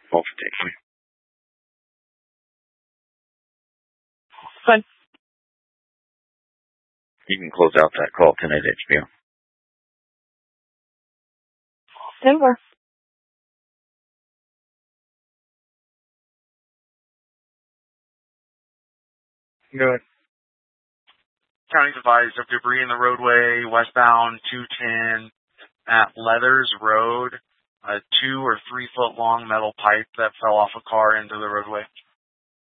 Call for takeaway. Fine. You can close out that call tonight, HBO. Denver. Good. County's advised of debris in the roadway westbound 210 at Leathers Road. A 2 or 3 foot long metal pipe that fell off a car into the roadway.